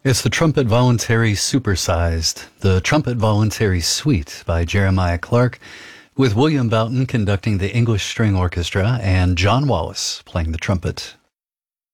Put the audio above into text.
It's the Trumpet Voluntary Supersized, the Trumpet Voluntary Suite by Jeremiah Clark, with William Boughton conducting the English String Orchestra and John Wallace playing the trumpet.